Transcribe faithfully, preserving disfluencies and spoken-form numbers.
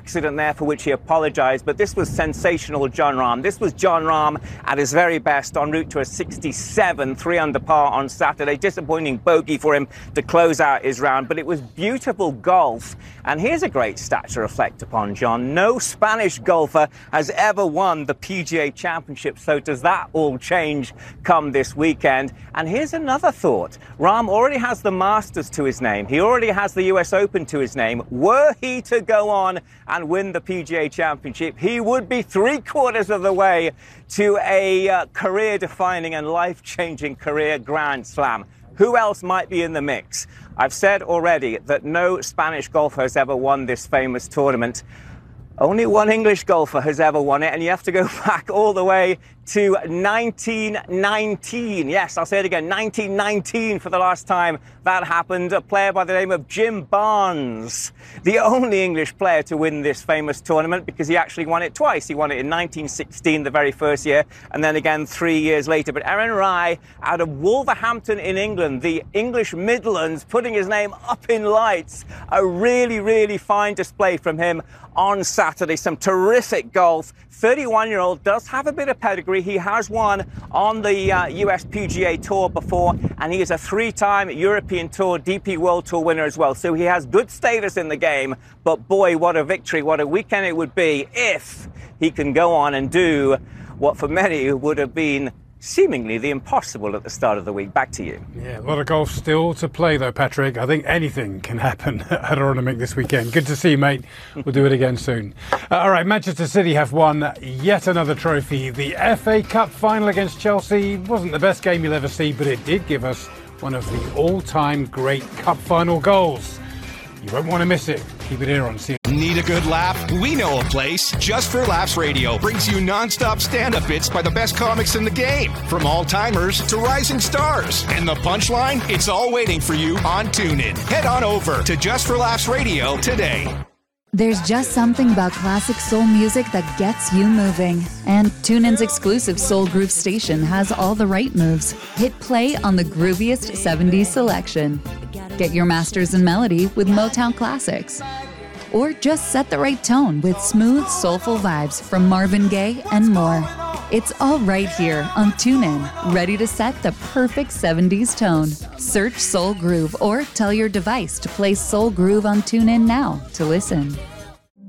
accident there for which he apologized, but this was sensational Jon Rahm. This was Jon Rahm at his very best, en route to a sixty-seven, three under par on Saturday. Disappointing bogey for him to close out his round, but it was beautiful golf. And here's a great stat to reflect upon, John. No Spanish golfer has ever won the P G A Championship, so does that all change come this weekend? And here's another thought. Rahm already has the Masters to his name. He already has the U S Open to his name. Were he to go on and win the P G A Championship, he would be three quarters of the way to a uh, career-defining and life-changing career Grand Slam. Who else might be in the mix? I've said already that no Spanish golfer has ever won this famous tournament. Only one English golfer has ever won it, and you have to go back all the way to nineteen nineteen. Yes, I'll say it again, nineteen nineteen for the last time that happened. A player by the name of Jim Barnes, the only English player to win this famous tournament, because he actually won it twice. He won it in nineteen sixteen, the very first year, and then again three years later. But Aaron Rai, out of Wolverhampton in England, the English Midlands, putting his name up in lights. A really, really fine display from him on Saturday. Some terrific golf. thirty-one-year-old does have a bit of pedigree. He has won on the uh, U S P G A Tour before, and he is a three-time European Tour D P World Tour winner as well. So he has good status in the game. But boy, what a victory, what a weekend it would be if he can go on and do what for many would have been seemingly the impossible at the start of the week. Back to you. Yeah, a lot of golf still to play though, Patrick. I think anything can happen at Ornament this weekend. Good to see you, mate. We'll do it again soon. Uh, all right, Manchester City have won yet another trophy. The F A Cup final against Chelsea wasn't the best game you'll ever see, but it did give us one of the all-time great cup final goals. You won't want to miss it. Keep it here on C N N. Need a good laugh? We know a place. Just for Laughs Radio brings you non-stop stand-up bits by the best comics in the game. From all-timers to rising stars. And the punchline? It's all waiting for you on TuneIn. Head on over to Just for Laughs Radio today. There's just something about classic soul music that gets you moving. And TuneIn's exclusive Soul Groove station has all the right moves. Hit play on the grooviest seventies selection. Get your masters in melody with Motown Classics. Or just set the right tone with smooth, soulful vibes from Marvin Gaye and more. It's all right here on TuneIn, ready to set the perfect seventies tone. Search Soul Groove or tell your device to play Soul Groove on TuneIn now to listen.